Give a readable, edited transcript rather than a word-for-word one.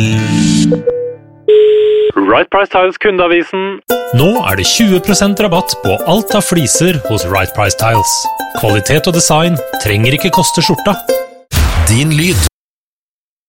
Right Price Tiles kundeavisen. Nå det 20% rabatt på alt av fliser hos Right Price Tiles. Kvalitet og design trenger ikke koste skjorta. Din lyd.